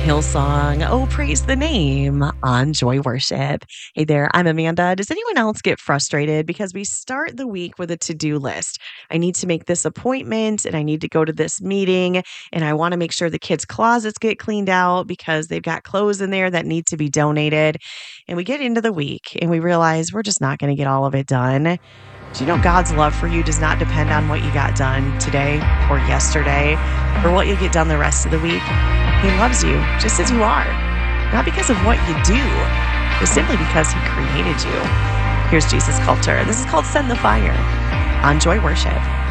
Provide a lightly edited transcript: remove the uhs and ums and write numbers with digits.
Hillsong, Oh, Praise the Name on Joy Worship. Hey there, I'm Amanda. Does anyone else get frustrated because we start the week with a to-do list? I need to make this appointment and I need to go to this meeting and I want to make sure the kids' closets get cleaned out because they've got clothes in there that need to be donated. And we get into the week and we realize we're just not going to get all of it done. Do you know God's love for you does not depend on what you got done today or yesterday or what you'll get done the rest of the week? He loves you just as you are, not because of what you do, but simply because He created you. Here's Jesus Culture. This is called Send the Fire on Joy Worship.